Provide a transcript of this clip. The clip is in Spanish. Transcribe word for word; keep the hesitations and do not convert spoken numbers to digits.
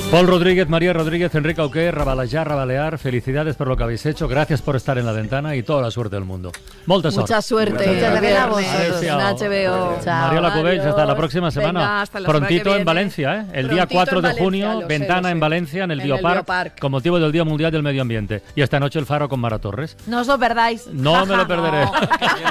Paul Rodríguez, María Rodríguez, Enrique Auqué, Rabalejar, Rabalear, felicidades por lo que habéis hecho, gracias por estar en La Ventana y toda la suerte del mundo. Molta sort. Mucha suerte. Muchas gracias a vosotros. En H B O. Chao. Mariola Cubells, hasta la próxima semana. Venga, hasta la Prontito semana que en Valencia, ¿eh? El Prontito día cuatro en de Valencia, junio, lo sé, Ventana lo sé. en Valencia, en el En el Biopark, Biopark. con motivo del Día Mundial del Medio Ambiente. Y esta noche el Faro con Mara Torres. No os lo perdáis. No me lo perderé.